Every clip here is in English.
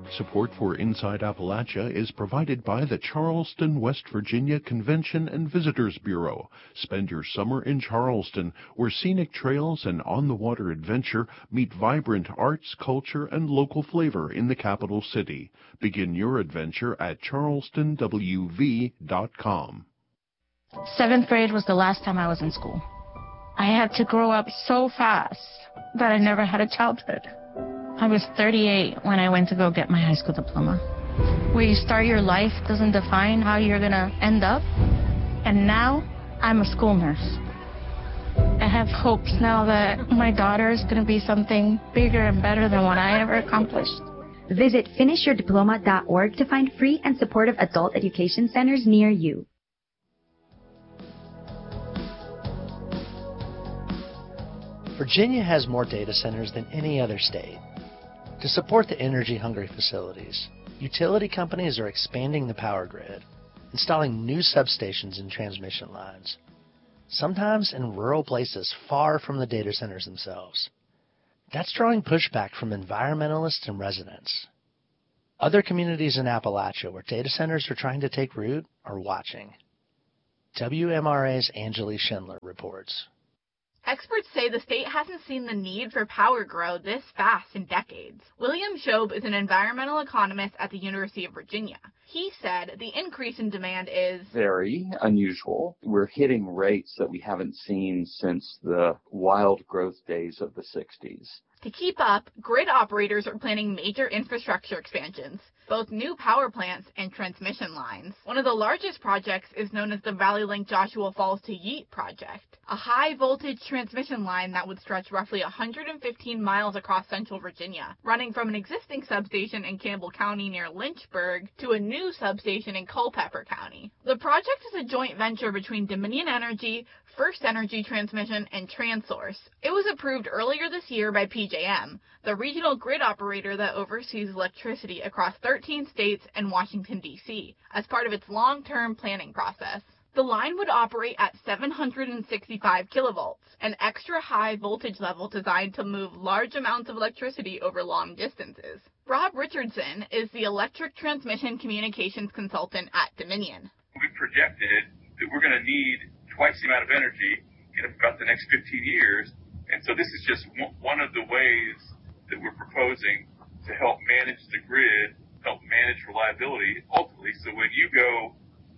Support for Inside Appalachia is provided by the Charleston, West Virginia Convention and Visitors Bureau. Spend your summer in Charleston, where scenic trails and on-the-water adventure meet vibrant arts, culture, and local flavor in the capital city. Begin your adventure at charlestonwv.com. 7th grade was the last time I was in school. I had to grow up so fast that I never had a childhood. I was 38 when I went to go get my high school diploma. Where you start your life doesn't define how you're going to end up. And now I'm a school nurse. I have hopes now that my daughter is going to be something bigger and better than what I ever accomplished. Visit finishyourdiploma.org to find free and supportive adult education centers near you. Virginia has more data centers than any other state. To support the energy-hungry facilities, utility companies are expanding the power grid, installing new substations and transmission lines, sometimes in rural places far from the data centers themselves. That's drawing pushback from environmentalists and residents. Other communities in Appalachia where data centers are trying to take root are watching. WMRA's Anjali Schindler reports. Experts say the state hasn't seen the need for power grow this fast in decades. William Shobe is an environmental economist at the University of Virginia. He said the increase in demand is very unusual. We're hitting rates that we haven't seen since the wild growth days of the 60s. To keep up, grid operators are planning major infrastructure expansions, both new power plants and transmission lines. One of the largest projects is known as the Valley Link Joshua Falls to Yeet project, a high-voltage transmission line that would stretch roughly 115 miles across central Virginia, running from an existing substation in Campbell County near Lynchburg to a new substation in Culpeper County. The project is a joint venture between Dominion Energy, First Energy Transmission, and TransSource. It was approved earlier this year by PJM, the regional grid operator that oversees electricity across 13 states and Washington, D.C., as part of its long-term planning process. The line would operate at 765 kilovolts, an extra high voltage level designed to move large amounts of electricity over long distances. Rob Richardson is the electric transmission communications consultant at Dominion. We projected that we're going to need twice the amount of energy in about the next 15 years. And so this is just one of the ways that we're proposing to help manage the grid, help manage reliability ultimately. So when you go,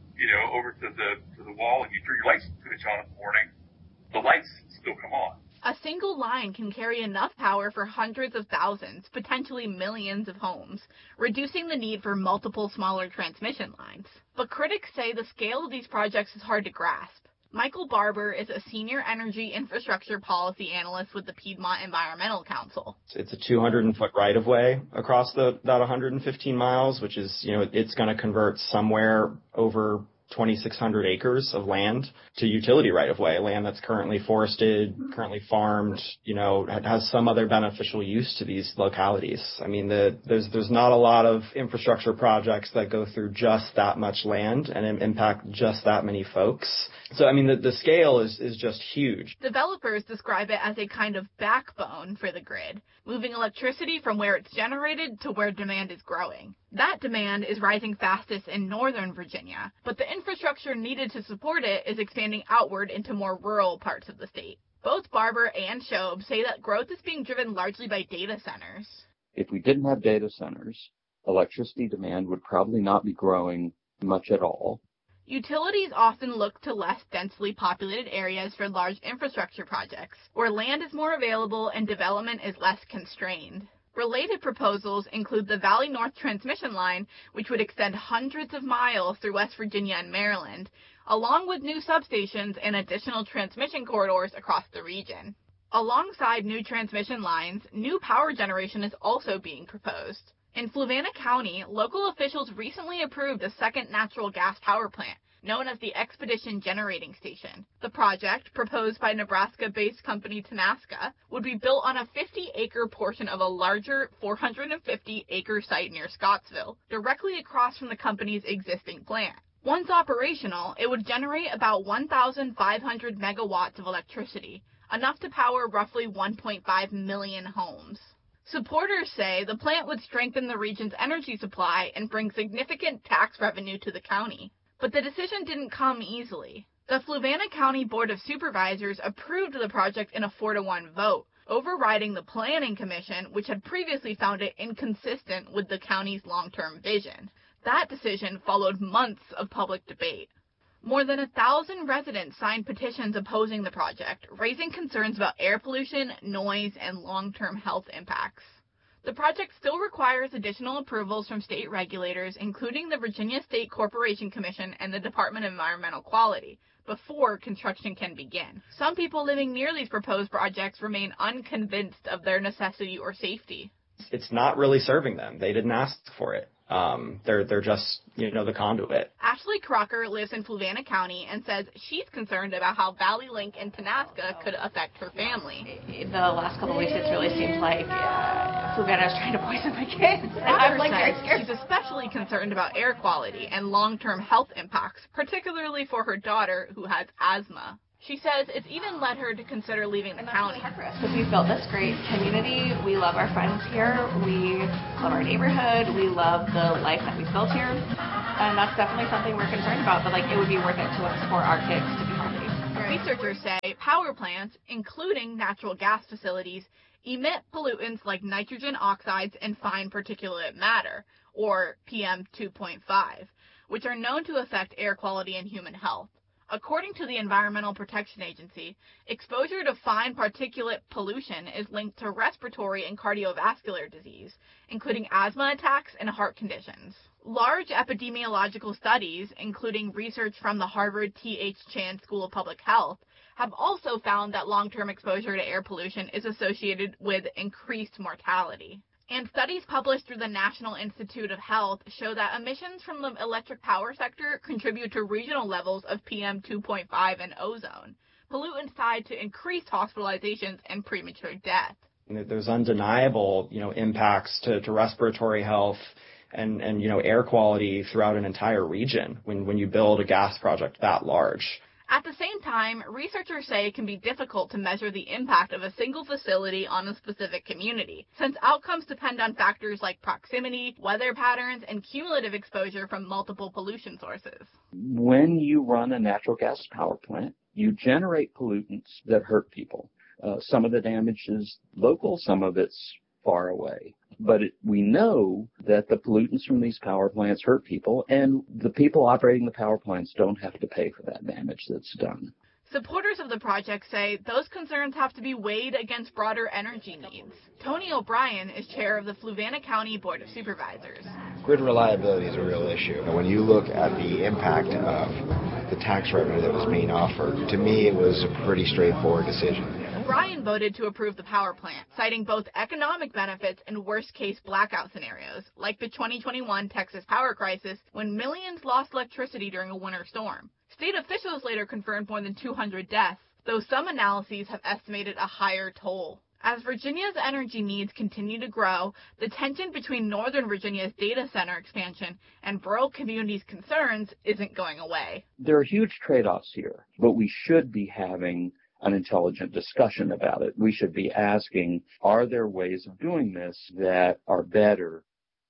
over to the wall and you turn your light switch on in the morning, the lights still come on. A single line can carry enough power for hundreds of thousands, potentially millions of homes, reducing the need for multiple smaller transmission lines. But critics say the scale of these projects is hard to grasp. Michael Barber is a senior energy infrastructure policy analyst with the Piedmont Environmental Council. It's a 200-foot right-of-way across that 115 miles, which is, it's going to convert somewhere over 2,600 acres of land to utility right-of-way, land that's currently forested, currently farmed, has some other beneficial use to these localities. I mean, there's not a lot of infrastructure projects that go through just that much land and impact just that many folks. So, I mean, the scale is just huge. Developers describe it as a kind of backbone for the grid, moving electricity from where it's generated to where demand is growing. That demand is rising fastest in northern Virginia, but the infrastructure needed to support it is expanding outward into more rural parts of the state. Both Barber and Shobe say that growth is being driven largely by data centers. If we didn't have data centers, electricity demand would probably not be growing much at all. Utilities often look to less densely populated areas for large infrastructure projects, where land is more available and development is less constrained. Related proposals include the Valley North Transmission Line, which would extend hundreds of miles through West Virginia and Maryland, along with new substations and additional transmission corridors across the region. Alongside new transmission lines, new power generation is also being proposed. In Fluvanna County, local officials recently approved a second natural gas power plant, known as the Expedition Generating Station. The project, proposed by Nebraska-based company Tenaska, would be built on a 50-acre portion of a larger 450-acre site near Scottsville, directly across from the company's existing plant. Once operational, it would generate about 1,500 megawatts of electricity, enough to power roughly 1.5 million homes. Supporters say the plant would strengthen the region's energy supply and bring significant tax revenue to the county. But the decision didn't come easily. The Fluvanna County Board of Supervisors approved the project in a 4-1 vote, overriding the Planning Commission, which had previously found it inconsistent with the county's long-term vision. That decision followed months of public debate. More than 1,000 residents signed petitions opposing the project, raising concerns about air pollution, noise, and long-term health impacts. The project still requires additional approvals from state regulators, including the Virginia State Corporation Commission and the Department of Environmental Quality, before construction can begin. Some people living near these proposed projects remain unconvinced of their necessity or safety. It's not really serving them. They didn't ask for it. They're just, the conduit. Ashley Crocker lives in Fluvanna County and says she's concerned about how Valley Link and Tenaska could affect her family. The last couple of weeks, it's really seemed like Fluvanna is trying to poison my kids. And I'm very scared. She's especially concerned about air quality and long-term health impacts, particularly for her daughter who has asthma. She says it's even led her to consider leaving the county. Because we've built this great community. We love our friends here. We love our neighborhood. We love the life that we've built here. And that's definitely something we're concerned about. But, it would be worth it to us for our kids to be healthy. Researchers say power plants, including natural gas facilities, emit pollutants like nitrogen oxides and fine particulate matter, or PM 2.5, which are known to affect air quality and human health. According to the Environmental Protection Agency, exposure to fine particulate pollution is linked to respiratory and cardiovascular disease, including asthma attacks and heart conditions. Large epidemiological studies, including research from the Harvard T.H. Chan School of Public Health, have also found that long-term exposure to air pollution is associated with increased mortality. And studies published through the National Institute of Health show that emissions from the electric power sector contribute to regional levels of PM 2.5 and ozone, pollutants tied to increased hospitalizations and premature death. There's undeniable, impacts to respiratory health and air quality throughout an entire region when you build a gas project that large. At the same time, researchers say it can be difficult to measure the impact of a single facility on a specific community, since outcomes depend on factors like proximity, weather patterns, and cumulative exposure from multiple pollution sources. When you run a natural gas power plant, you generate pollutants that hurt people. Some of the damage is local, some of it's far away. But we know that the pollutants from these power plants hurt people, and the people operating the power plants don't have to pay for that damage that's done. Supporters of the project say those concerns have to be weighed against broader energy needs. Tony O'Brien is chair of the Fluvanna County Board of Supervisors. Grid reliability is a real issue. When you look at the impact of the tax revenue that was being offered, to me it was a pretty straightforward decision. O'Brien voted to approve the power plant, citing both economic benefits and worst-case blackout scenarios, like the 2021 Texas power crisis when millions lost electricity during a winter storm. State officials later confirmed more than 200 deaths, though some analyses have estimated a higher toll. As Virginia's energy needs continue to grow, the tension between Northern Virginia's data center expansion and rural communities' concerns isn't going away. There are huge trade-offs here, but we should be having an intelligent discussion about it. We should be asking, are there ways of doing this that are better?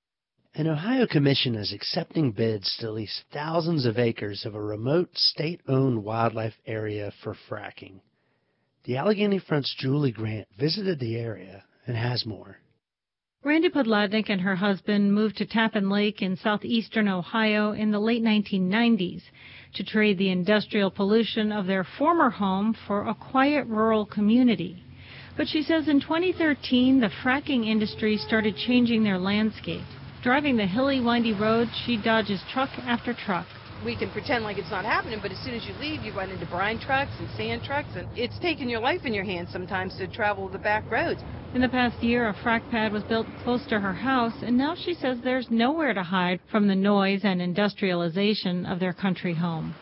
An Ohio commission is accepting bids to lease thousands of acres of a remote state-owned wildlife area for fracking. The Allegheny Front's Julie Grant visited the area and has more. Randy Podladnik and her husband moved to Tappan Lake in southeastern Ohio in the late 1990s to trade the industrial pollution of their former home for a quiet rural community. But she says in 2013, the fracking industry started changing their landscape. Driving the hilly, windy road, she dodges truck after truck. We can pretend like it's not happening, but as soon as you leave, you run into brine trucks and sand trucks, and it's taking your life in your hands sometimes to travel the back roads. In the past year, a frack pad was built close to her house, and now she says there's nowhere to hide from the noise and industrialization of their country home.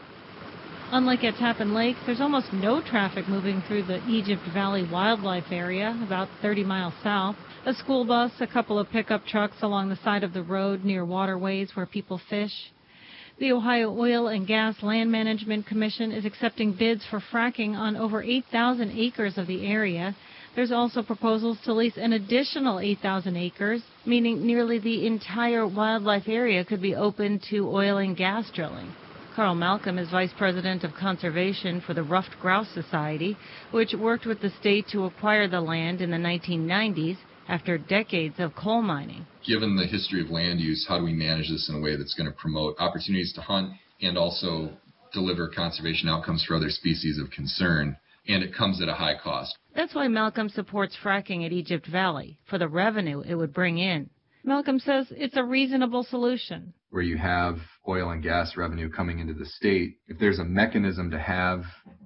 Unlike at Tappan Lake, there's almost no traffic moving through the Egypt Valley Wildlife Area, about 30 miles south. A school bus, a couple of pickup trucks along the side of the road near waterways where people fish. The Ohio Oil and Gas Land Management Commission is accepting bids for fracking on over 8,000 acres of the area. There's also proposals to lease an additional 8,000 acres, meaning nearly the entire wildlife area could be open to oil and gas drilling. Carl Malcolm is Vice President of Conservation for the Ruffed Grouse Society, which worked with the state to acquire the land in the 1990s after decades of coal mining. Given the history of land use, how do we manage this in a way that's going to promote opportunities to hunt and also deliver conservation outcomes for other species of concern? And it comes at a high cost. That's why Malcolm supports fracking at Egypt Valley, for the revenue it would bring in. Malcolm says it's a reasonable solution. Where you have oil and gas revenue coming into the state, if there's a mechanism to have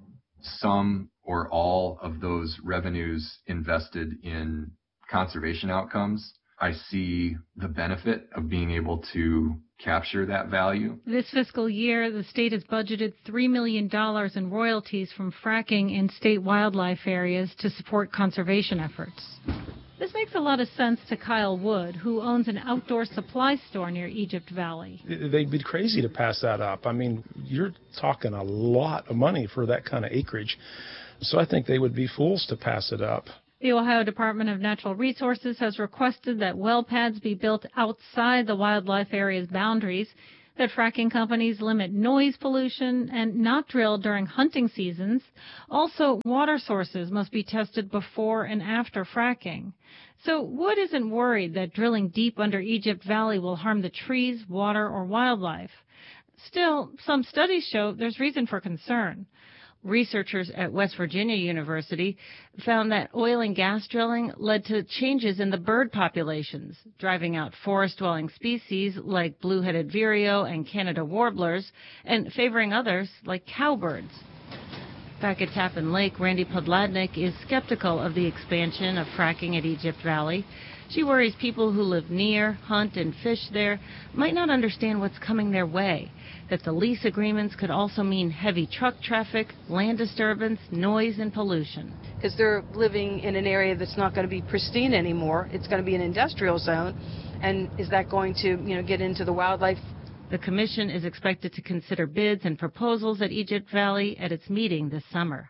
some or all of those revenues invested in conservation outcomes, I see the benefit of being able to capture that value. This fiscal year, the state has budgeted $3 million in royalties from fracking in state wildlife areas to support conservation efforts. This makes a lot of sense to Kyle Wood, who owns an outdoor supply store near Egypt Valley. They'd be crazy to pass that up. I mean, you're talking a lot of money for that kind of acreage. So I think they would be fools to pass it up. The Ohio Department of Natural Resources has requested that well pads be built outside the wildlife area's boundaries, that fracking companies limit noise pollution and not drill during hunting seasons. Also, water sources must be tested before and after fracking. So Wood isn't worried that drilling deep under Egypt Valley will harm the trees, water, or wildlife. Still, some studies show there's reason for concern. Researchers at West Virginia University found that oil and gas drilling led to changes in the bird populations, driving out forest-dwelling species like blue-headed vireo and Canada warblers, and favoring others like cowbirds. Back at Tappan Lake, Randy Podladnik is skeptical of the expansion of fracking at Egypt Valley. She worries people who live near, hunt, and fish there might not understand what's coming their way, that the lease agreements could also mean heavy truck traffic, land disturbance, noise, and pollution. Because they're living in an area that's not going to be pristine anymore. It's going to be an industrial zone. And is that going to, get into the wildlife? The commission is expected to consider bids and proposals at Egypt Valley at its meeting this summer.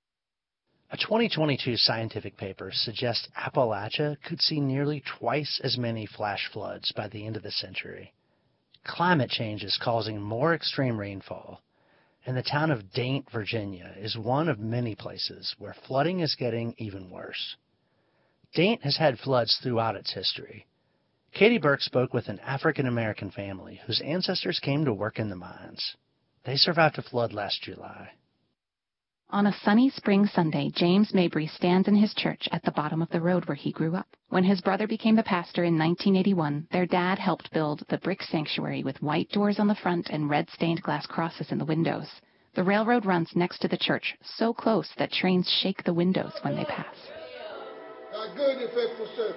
A 2022 scientific paper suggests Appalachia could see nearly twice as many flash floods by the end of the century. Climate change is causing more extreme rainfall, and the town of Daint, Virginia, is one of many places where flooding is getting even worse. Daint has had floods throughout its history. Katie Burke spoke with an African-American family whose ancestors came to work in the mines. They survived a flood last July. On a sunny spring Sunday, James Mabry stands in his church at the bottom of the road where he grew up. When his brother became the pastor in 1981, their dad helped build the brick sanctuary with white doors on the front and red stained glass crosses in the windows. The railroad runs next to the church, so close that trains shake the windows when they pass. God good and faithful servant.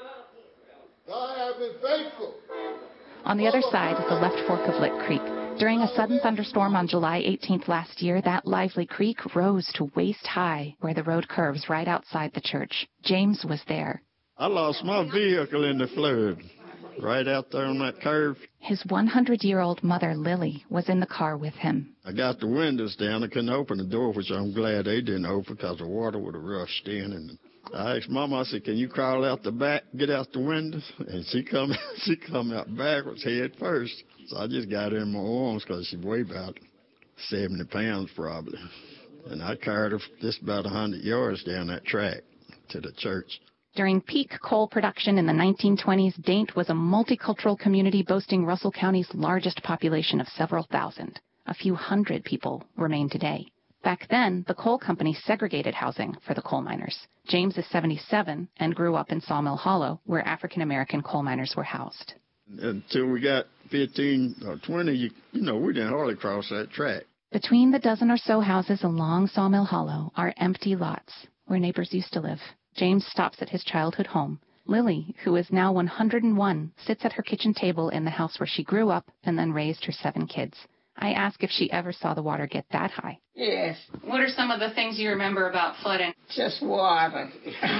I have been faithful. On the other side, the left fork of Lick Creek. During a sudden thunderstorm on July 18th last year, that lively creek rose to waist high where the road curves right outside the church. James was there. I lost my vehicle in the flood, right out there on that curve. His 100-year-old mother, Lily, was in the car with him. I got the windows down. I couldn't open the door, which I'm glad they didn't open because the water would have rushed in. And I asked Mama, I said, can you crawl out the back, get out the windows? And she come out backwards, head first. So I just got her in my arms because she weighed about 70 pounds probably. And I carried her just about 100 yards down that track to the church. During peak coal production in the 1920s, Daint was a multicultural community boasting Russell County's largest population of several thousand. A few hundred people remain today. Back then, the coal company segregated housing for the coal miners. James is 77 and grew up in Sawmill Hollow, where African-American coal miners were housed. Until we got 15 or 20, we didn't hardly cross that track. Between the dozen or so houses along Sawmill Hollow are empty lots where neighbors used to live. James stops at his childhood home. Lily, who is now 101, sits at her kitchen table in the house where she grew up and then raised her 7 kids. I ask if she ever saw the water get that high. Yes. What are some of the things you remember about flooding? Just water.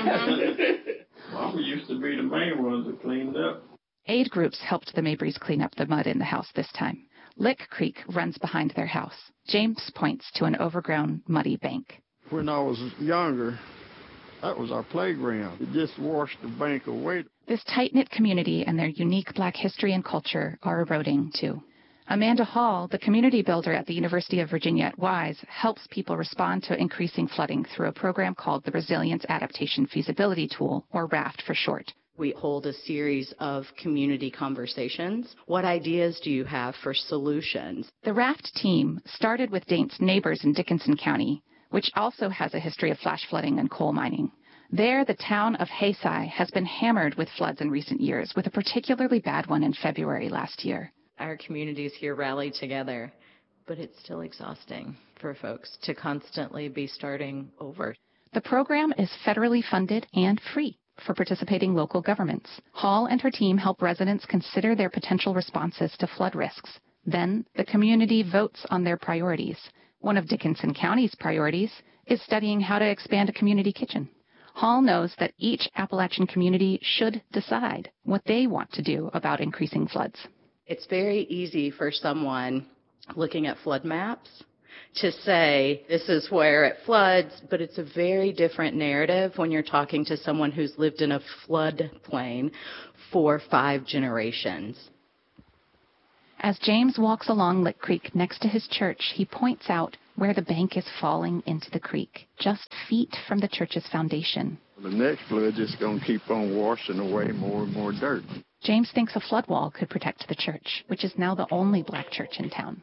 Mama used to be the main ones that cleaned up. Aid groups helped the Mabrys clean up the mud in the house this time. Lick Creek runs behind their house. James points to an overgrown, muddy bank. When I was younger, That was our playground. It just washed the bank away. This tight-knit community and their unique Black history and culture are eroding, too. Amanda Hall, the community builder at the University of Virginia at Wise, helps people respond to increasing flooding through a program called the Resilience Adaptation Feasibility Tool, or RAFT for short. We hold a series of community conversations. What ideas do you have for solutions? The RAFT team started with Daint's neighbors in Dickinson County, which also has a history of flash flooding and coal mining. There, the town of Haysai has been hammered with floods in recent years, with a particularly bad one in February last year. Our communities here rally together, but it's still exhausting for folks to constantly be starting over. The program is federally funded and free for participating local governments. Hall and her team help residents consider their potential responses to flood risks. Then, the community votes on their priorities. One of Dickinson County's priorities is studying how to expand a community kitchen. Hall knows that each Appalachian community should decide what they want to do about increasing floods. It's very easy for someone looking at flood maps to say this is where it floods, but it's a very different narrative when you're talking to someone who's lived in a floodplain for 5 generations. As James walks along Lick Creek next to his church, he points out where the bank is falling into the creek, just feet from the church's foundation. The next flood just going to keep on washing away more and more dirt. James thinks a flood wall could protect the church, which is now the only Black church in town.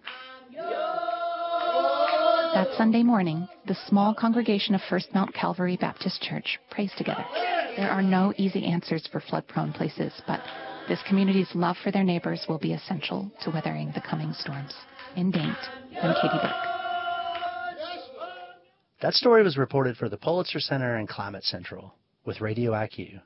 That Sunday morning, the small congregation of First Mount Calvary Baptist Church prays together. There are no easy answers for flood-prone places, but this community's love for their neighbors will be essential to weathering the coming storms. In Daint, I'm Katie Burke. That story was reported for the Pulitzer Center and Climate Central with Radio IQ.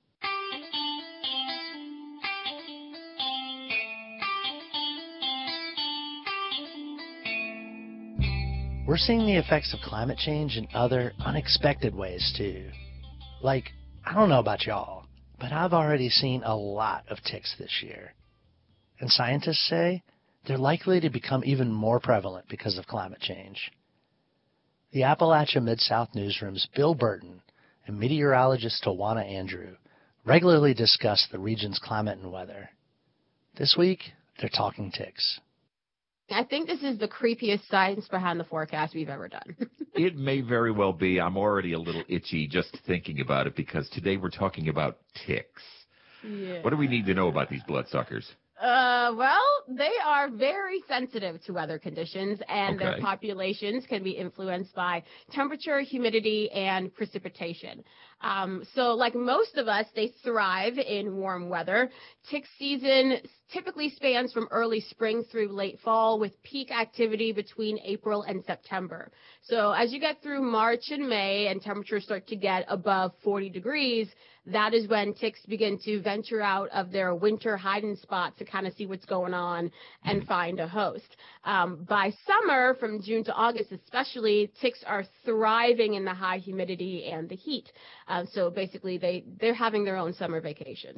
We're seeing the effects of climate change in other unexpected ways, too. Like, I don't know about y'all, but I've already seen a lot of ticks this year. And scientists say they're likely to become even more prevalent because of climate change. The Appalachia Mid-South Newsroom's Bill Burton and meteorologist Tawana Andrew regularly discuss the region's climate and weather. This week, they're talking ticks. I think this is the creepiest science behind the forecast we've ever done. It may very well be. I'm already a little itchy just thinking about it because today we're talking about ticks. Yeah. What do we need to know about these bloodsuckers? Well, they are very sensitive to weather conditions, and their populations can be influenced by temperature, humidity, and precipitation. So like most of us, they thrive in warm weather. Tick season typically spans from early spring through late fall, with peak activity between April and September. So as you get through March and May and temperatures start to get above 40 degrees, that is when ticks begin to venture out of their winter hiding spot to kind of see what's going on and find a host. By summer, from June to August especially, ticks are thriving in the high humidity and the heat. So basically, they're having their own summer vacations.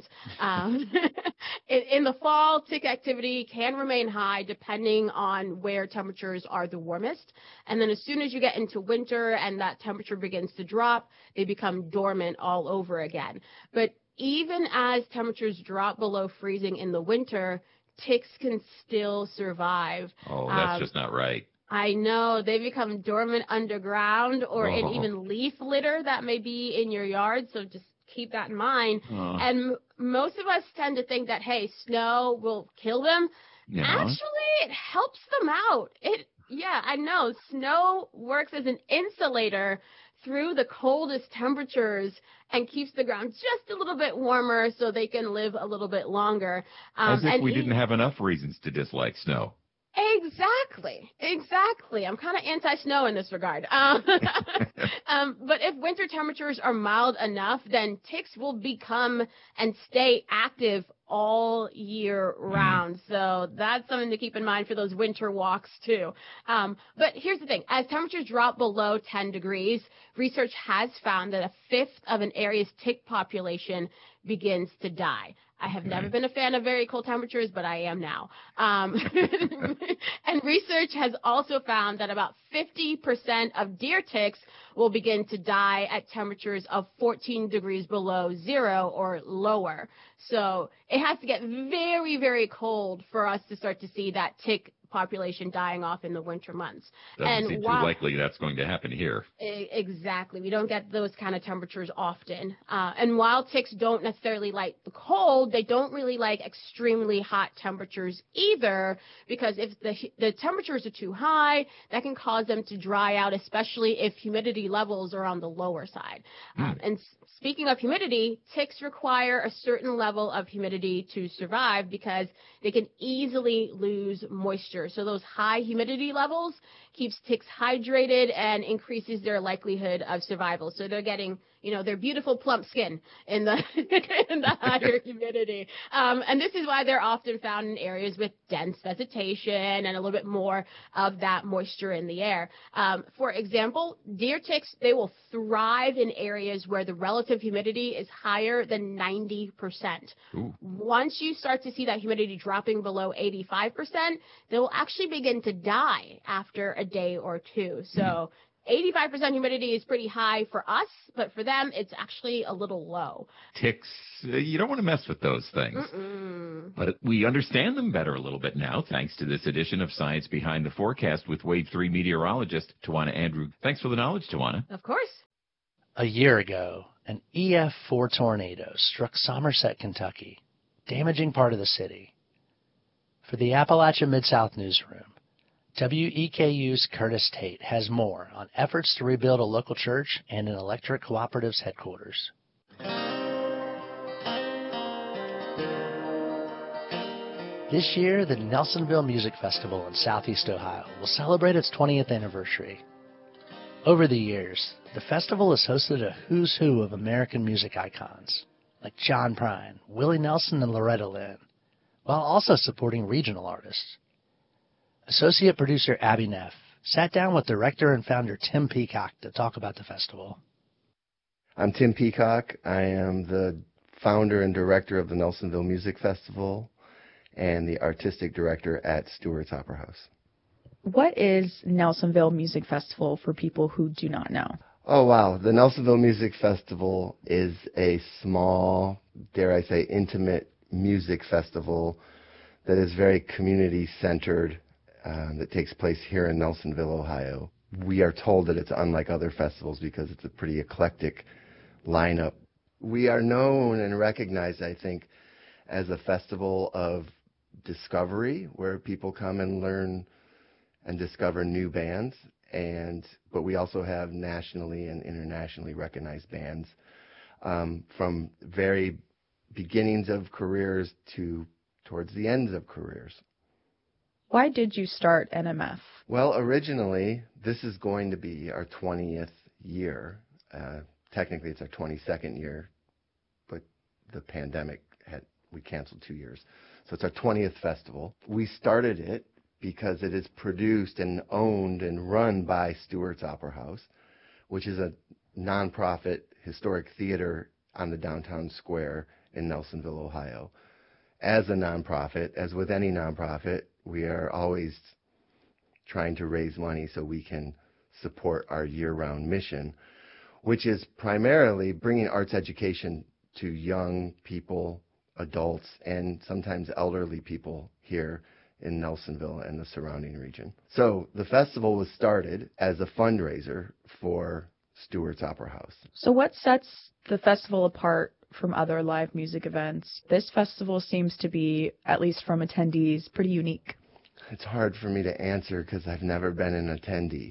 In the fall, tick activity can remain high depending on where temperatures are the warmest. And then as soon as you get into winter and that temperature begins to drop, they become dormant all over again. But even as temperatures drop below freezing in the winter, ticks can still survive. Oh, that's just not right. I know. They become dormant underground or in even leaf litter that may be in your yard. So just keep that in mind. And most of us tend to think that, hey, snow will kill them. Yeah. Actually, it helps them out. Yeah, I know. Snow works as an insulator through the coldest temperatures and keeps the ground just a little bit warmer so they can live a little bit longer. As if we didn't have enough reasons to dislike snow. Exactly. I'm kind of anti-snow in this regard. But if winter temperatures are mild enough, then ticks will become and stay active all year round. So that's something to keep in mind for those winter walks too. But here's the thing. As temperatures drop below 10 degrees, research has found that a fifth of an area's tick population begins to die. I have never been a fan of very cold temperatures, but I am now. And research has also found that about 50% of deer ticks will begin to die at temperatures of 14 degrees below zero or lower. So it has to get very, very cold for us to start to see that tick population dying off in the winter months. Doesn't seem too likely that's going to happen here. Exactly. We don't get those kind of temperatures often. And while ticks don't necessarily like the cold, they don't really like extremely hot temperatures either, because if the temperatures are too high, that can cause them to dry out, especially if humidity levels are on the lower side. And speaking of humidity, ticks require a certain level of humidity to survive because they can easily lose moisture. So those high humidity levels keeps ticks hydrated and increases their likelihood of survival. So they're getting, their beautiful plump skin in the in the higher humidity. And this is why they're often found in areas with dense vegetation and a little bit more of that moisture in the air. For example, deer ticks, they will thrive in areas where the relative humidity is higher than 90%. Ooh. Once you start to see that humidity dropping below 85%, they will actually begin to die after a day or two. So 85% humidity is pretty high for us, but for them, it's actually a little low. Ticks, you don't want to mess with those things. But we understand them better a little bit now, thanks to this edition of Science Behind the Forecast with Wave 3 meteorologist Tawana Andrew. Thanks for the knowledge, Tawana. Of course. A year ago, an EF4 tornado struck Somerset, Kentucky, damaging part of the city. For the Appalachia Mid-South newsroom, WEKU's Curtis Tate has more on efforts to rebuild a local church and an electric cooperative's headquarters. This year, the Nelsonville Music Festival in Southeast Ohio will celebrate its 20th anniversary. Over the years, the festival has hosted a who's who of American music icons, like John Prine, Willie Nelson, and Loretta Lynn, while also supporting regional artists. Associate producer Abby Neff sat down with director and founder Tim Peacock to talk about the festival. I'm Tim Peacock. I am the founder and director of the Nelsonville Music Festival and the artistic director at Stewart's Opera House. What is Nelsonville Music Festival for people who do not know? Oh, wow. The Nelsonville Music Festival is a small, dare I say, intimate music festival that is very community-centered, that takes place here in Nelsonville, Ohio. We are told that it's unlike other festivals because it's a pretty eclectic lineup. We are known and recognized, I think, as a festival of discovery, where people come and learn and discover new bands, but we also have nationally and internationally recognized bands from very beginnings of careers to towards the ends of careers. Why did you start NMF? Well, originally, this is going to be our 20th year. Technically, it's our 22nd year, but the pandemic we canceled 2 years. So it's our 20th festival. We started it because it is produced and owned and run by Stewart's Opera House, which is a nonprofit historic theater on the downtown square in Nelsonville, Ohio. As a nonprofit, as with any nonprofit, we are always trying to raise money so we can support our year-round mission, which is primarily bringing arts education to young people, adults, and sometimes elderly people here in Nelsonville and the surrounding region. So the festival was started as a fundraiser for Stewart's Opera House. So what sets the festival apart from other live music events? This festival seems to be, at least from attendees, pretty unique. It's hard for me to answer because I've never been an attendee.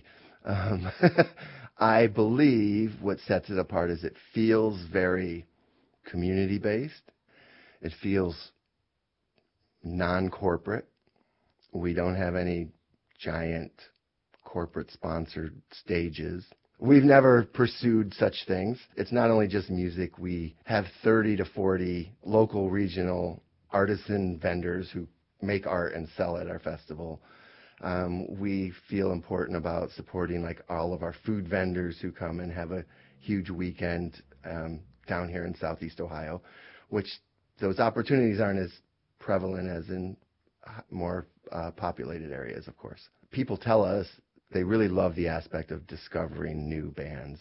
I believe what sets it apart is it feels very community-based. It feels non-corporate. We don't have any giant corporate-sponsored stages. We've never pursued such things. It's not only just music. We have 30 to 40 local, regional artisan vendors who make art and sell at our festival. We feel important about supporting like all of our food vendors who come and have a huge weekend down here in Southeast Ohio, which those opportunities aren't as prevalent as in more populated areas, of course. People tell us they really love the aspect of discovering new bands.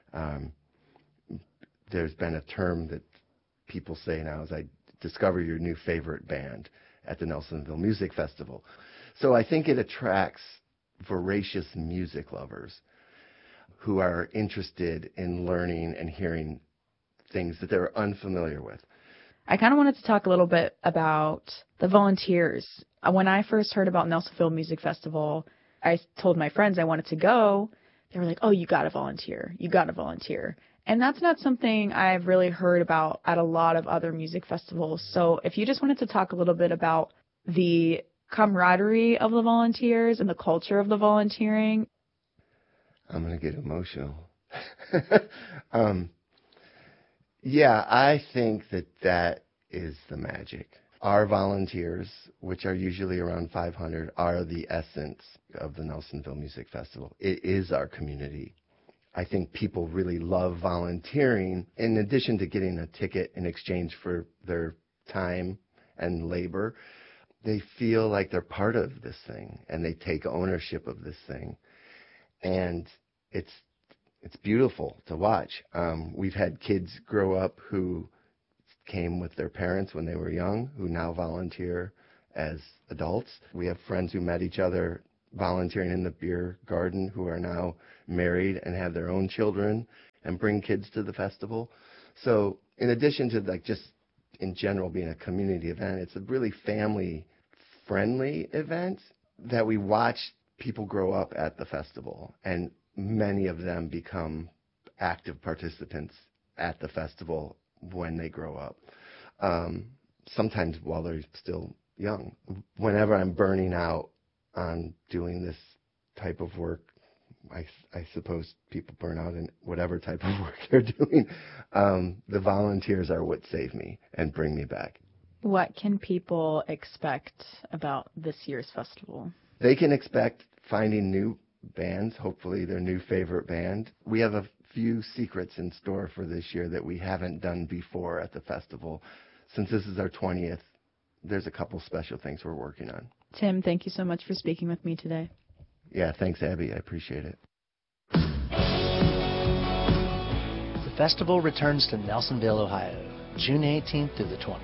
There's been a term that people say now is, I discover your new favorite band at the Nelsonville Music Festival. So I think it attracts voracious music lovers who are interested in learning and hearing things that they're unfamiliar with. I kind of wanted to talk a little bit about the volunteers. When I first heard about Nelsonville Music Festival, I told my friends I wanted to go. They were like, oh, you got to volunteer. You got to volunteer. And that's not something I've really heard about at a lot of other music festivals. So if you just wanted to talk a little bit about the camaraderie of the volunteers and the culture of the volunteering. I'm going to get emotional. Yeah, I think that is the magic. Our volunteers, which are usually around 500, are the essence of the Nelsonville Music Festival. It is our community. I think people really love volunteering. In addition to getting a ticket in exchange for their time and labor, they feel like they're part of this thing, and they take ownership of this thing. And it's beautiful to watch. We've had kids grow up who came with their parents when they were young, who now volunteer as adults. We have friends who met each other volunteering in the beer garden who are now married and have their own children and bring kids to the festival. So in addition to like just in general being a community event, it's a really family-friendly event that we watch people grow up at the festival, and many of them become active participants at the festival when they grow up, sometimes while they're still young. Whenever I'm burning out on doing this type of work, I suppose people burn out in whatever type of work they're doing, the volunteers are what save me and bring me back. What can people expect about this year's festival? They can expect finding new bands, hopefully their new favorite band. We have a few secrets in store for this year that we haven't done before at the festival. Since this is our 20th, there's a couple special things we're working on. Tim, thank you so much for speaking with me today. Yeah, thanks, Abby. I appreciate it. The festival returns to Nelsonville, Ohio, June 18th through the 20th.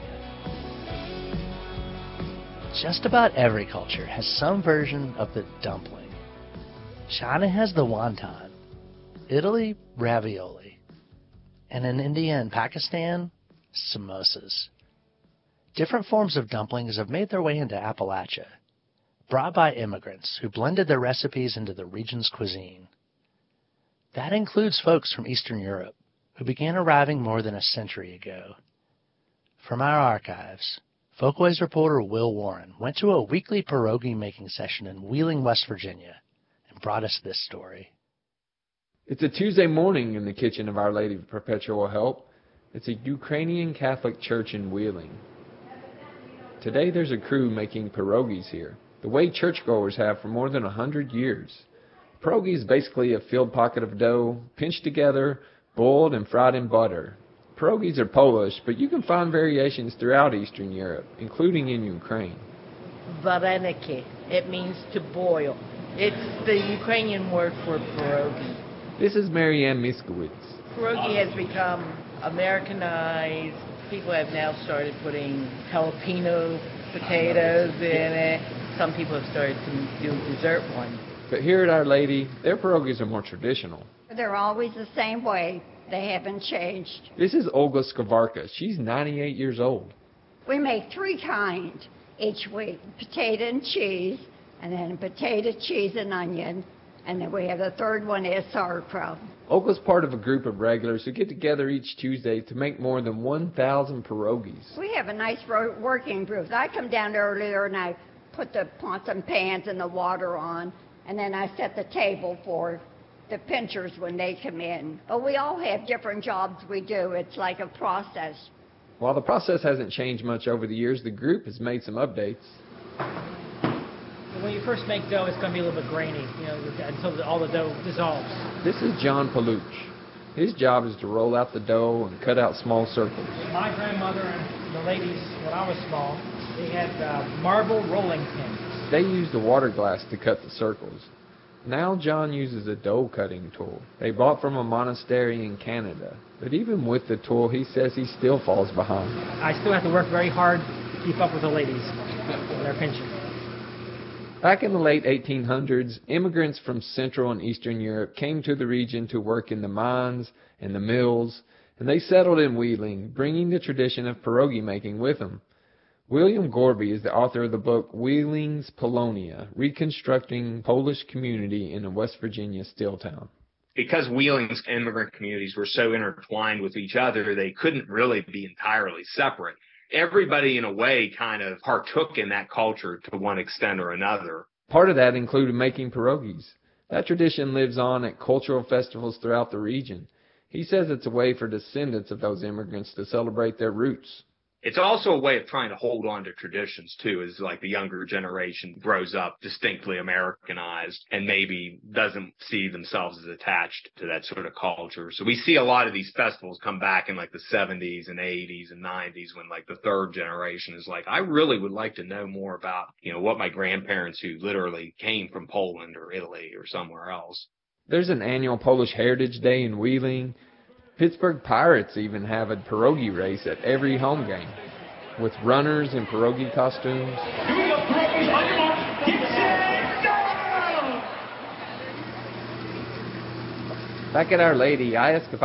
Just about every culture has some version of the dumpling. China has the wonton, Italy, ravioli, and in India and Pakistan, samosas. Different forms of dumplings have made their way into Appalachia, brought by immigrants who blended their recipes into the region's cuisine. That includes folks from Eastern Europe who began arriving more than a century ago. From our archives, Folkways reporter Will Warren went to a weekly pierogi-making session in Wheeling, West Virginia, and brought us this story. It's a Tuesday morning in the kitchen of Our Lady of Perpetual Help. It's a Ukrainian Catholic church in Wheeling. Today there's a crew making pierogies here, the way churchgoers have for more than 100 years. Pierogi is basically a filled pocket of dough, pinched together, boiled and fried in butter. Pierogies are Polish, but you can find variations throughout Eastern Europe, including in Ukraine. Vareniki. It means to boil. It's the Ukrainian word for pierogi. This is Marianne Miskowitz. Pierogi has become Americanized. People have now started putting jalapeno potatoes in it. Some people have started to do dessert ones. But here at Our Lady, their pierogies are more traditional. They're always the same way. They haven't changed. This is Olga Skavarka. She's 98 years old. We make 3 kinds each week, potato and cheese, and then potato, cheese, and onion. And then we have the third one is sauerkraut. Olga's part of a group of regulars who get together each Tuesday to make more than 1,000 pierogies. We have a nice working group. I come down earlier and I put the pots and pans and the water on, and then I set the table for the pinchers when they come in. But we all have different jobs we do. It's like a process. While the process hasn't changed much over the years, the group has made some updates. When you first make dough, it's going to be a little bit grainy, until all the dough dissolves. This is John Paluch. His job is to roll out the dough and cut out small circles. My grandmother and the ladies, when I was small, they had marble rolling pins. They used a water glass to cut the circles. Now John uses a dough cutting tool they bought from a monastery in Canada. But even with the tool, he says he still falls behind. I still have to work very hard to keep up with the ladies and their pension. Back in the late 1800s, immigrants from Central and Eastern Europe came to the region to work in the mines and the mills, and they settled in Wheeling, bringing the tradition of pierogi making with them. William Gorby is the author of the book Wheeling's Polonia, Reconstructing Polish Community in a West Virginia Steel Town. Because Wheeling's immigrant communities were so intertwined with each other, they couldn't really be entirely separate. Everybody, in a way, kind of partook in that culture to one extent or another. Part of that included making pierogies. That tradition lives on at cultural festivals throughout the region. He says it's a way for descendants of those immigrants to celebrate their roots. It's also a way of trying to hold on to traditions, too, as like the younger generation grows up distinctly Americanized and maybe doesn't see themselves as attached to that sort of culture. So we see a lot of these festivals come back in like the 70s and 80s and 90s when like the third generation is like, I really would like to know more about, what my grandparents who literally came from Poland or Italy or somewhere else. There's an annual Polish Heritage Day in Wheeling. Pittsburgh Pirates even have a pierogi race at every home game, with runners in pierogi costumes. Back at Our Lady, I asked if